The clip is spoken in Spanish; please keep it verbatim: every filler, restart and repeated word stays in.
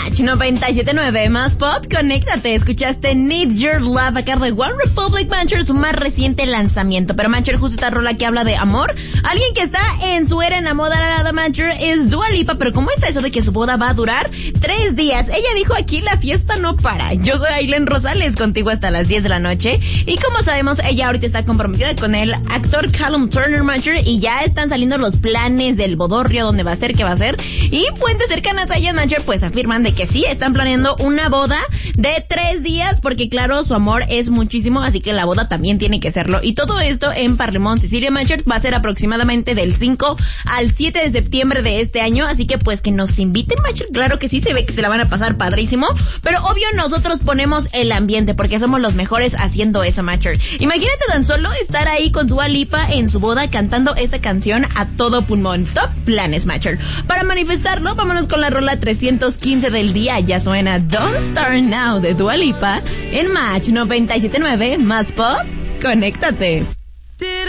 Match noventa y siete punto nueve más pop, conéctate. Escuchaste Need Your Love a cargo de One Republic, Mancher, su más reciente lanzamiento. Pero Mancher, justo esta rola que habla de amor. Alguien que está en su era enamorada, Mancher, es Dua Lipa. Pero ¿cómo está eso de que su boda va a durar tres días? Ella dijo: aquí la fiesta no para. Yo soy Aileen Rosales, contigo hasta las diez de la noche. Y como sabemos, ella ahorita está comprometida con el actor Callum Turner, Mancher, y ya están saliendo los planes del bodorrio, dónde va a ser, qué va a ser. Y fuentes cercanas a ella, Mancher, pues afirman de que sí, están planeando una boda de tres días, porque claro, su amor es muchísimo, así que la boda también tiene que serlo. Y todo esto en Parlemont, Sicilia, Mancher, va a ser aproximadamente del cinco al siete de septiembre de este año, así que pues que nos inviten, Mancher. Claro que sí, se ve que se la van a pasar padrísimo, pero obvio nosotros ponemos el ambiente, porque somos los mejores haciendo eso, Mancher. Imagínate tan solo estar ahí con Dua Lipa en su boda cantando esa canción a todo pulmón. Top planes, Mancher. Para manifestarlo, vámonos con la rola trescientos quince del día. Ya suena Don't Start Now de Dua Lipa en Match noventa y siete punto nueve más pop. Conéctate.